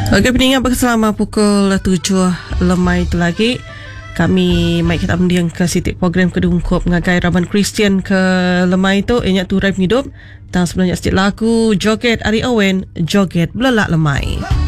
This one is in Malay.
Okey, pendengar bersama pukul 7 lemai itu lagi. Kami mai kita mendiang ke sitik program kedungkup ngagai Raban Kristian ke lemai itu inyak tu rap hidup. Dan sebenarnya sitik lagu Joget Ari Owen, Joget Belelak Lemai.